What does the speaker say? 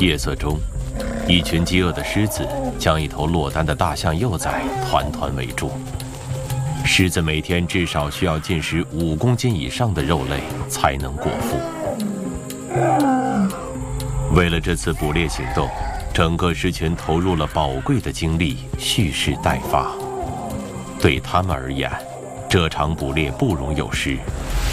夜色中，一群饥饿的狮子将一头落单的大象幼崽团团围住。狮子每天至少需要进食5公斤以上的肉类才能果腹。为了这次捕猎行动，整个狮群投入了宝贵的精力，蓄势待发。对他们而言，这场捕猎不容有失，